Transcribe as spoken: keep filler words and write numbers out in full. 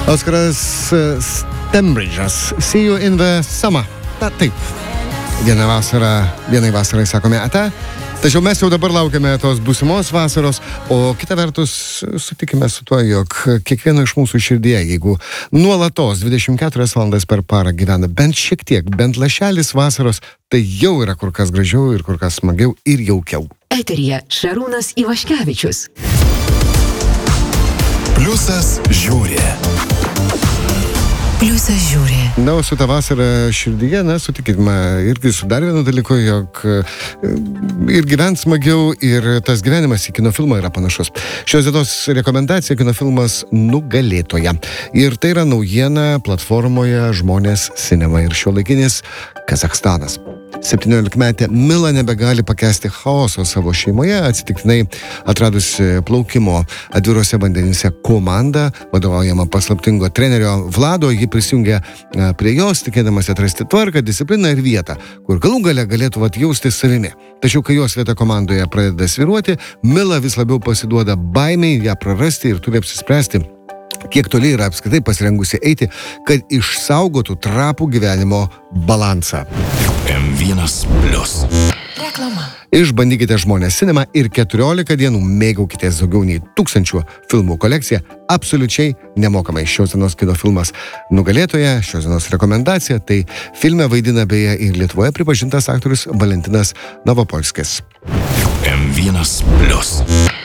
Oskaras Stembridge'as. See you in the summer. Na, taip. Vieną vasarą, vienai vasarai sakome ate. Tačiau mes jau dabar laukiame tos būsimos vasaros, o kita vertus sutikime su tuo, jog kiekvieno iš mūsų širdyje, jeigu nuolatos dvidešimt keturias valandas per parą gyvena bent šiek tiek, bent lašelis vasaros, tai jau yra kur kas gražiau ir kur kas smagiau ir jaukiau. Eteryje Šarūnas Ivaškevičius. Pliusas žiūri. Pliusas žiūri. Na, o su tą vasarą širdyje, na, sutikime irgi su dar vienu dalyku, jog ir gyvent smagiau, ir tas gyvenimas į kinofilmą yra panašus. Šios dienos rekomendacija kinofilmas Nugalėtoja. Ir tai yra naujiena platformoje Žmonės Cinema ir šiuolaikinis Kazachstanas. septyniolikmetė Mila nebegali pakęsti chaoso savo šeimoje, atsitiktinai atradusi plaukimo atviruose vandenyse komandą, vadovaujama paslaptingo trenerio Vlado, ji prisijungia prie jos, tikėdamas atrasti tvarką, discipliną ir vietą, kur galų gale galėtų atjausti savimi. Tačiau, kai jos vieta komandoje pradeda svyruoti, Mila vis labiau pasiduoda baimei ją prarasti ir turi apsispręsti, kiek toli yra apskritai pasirengusi eiti, kad išsaugotų trapų gyvenimo balansą. M vienas plius. Reklama. Išbandykite Žmonės Cinema ir keturiolika dienų mėgaukitės daugiau nei tūkstančių filmų kolekciją absoliučiai nemokamai. Šios dienos kino filmas Nugalėtoja, šios dienos rekomendacija, tai filme vaidina beje ir Lietuvoje pripažintas aktorius Valentinas Novopolskis. M vienas plius.